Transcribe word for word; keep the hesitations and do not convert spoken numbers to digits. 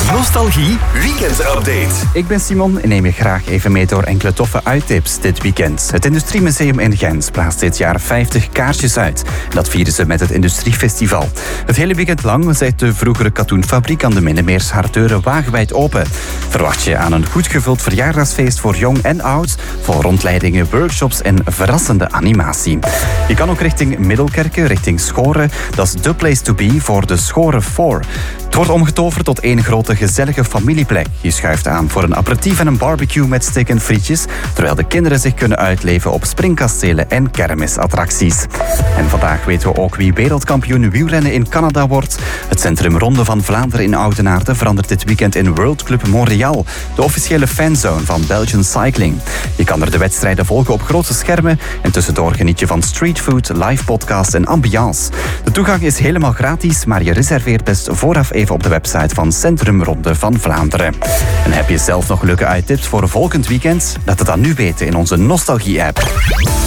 Nostalgie Weekend Update. Ik ben Simon en neem je graag even mee door enkele toffe uittips dit weekend. Het Industriemuseum in Gent blaast dit jaar vijftig kaarsjes uit. Dat vieren ze met het Industriefestival. Het hele weekend lang zet de vroegere katoenfabriek aan de Minnemeers haar deuren wagenwijd open. Verwacht je aan een goed gevuld verjaardagsfeest voor jong en oud, vol rondleidingen, workshops en verrassende animatie. Je kan ook richting Middelkerke, richting Schoren. Dat is the place to be voor de Schoren vier. Het wordt omgetoverd tot één grote gezellige familieplek. Je schuift aan voor een aperitief en een barbecue met steak en frietjes, terwijl de kinderen zich kunnen uitleven op springkastelen en kermisattracties. En vandaag weten we ook wie wereldkampioen wielrennen in Canada wordt. Het Centrum Ronde van Vlaanderen in Oudenaarde verandert dit weekend in World Club Montreal, de officiële fanzone van Belgian Cycling. Je kan er de wedstrijden volgen op grote schermen en tussendoor geniet je van streetfood, live podcasts en ambiance. De toegang is helemaal gratis, maar je reserveert best vooraf even op de website van Centrum Ronde van Vlaanderen. En heb je zelf nog leuke uittips voor volgend weekend? Laat het dan nu weten in onze Nostalgie-app.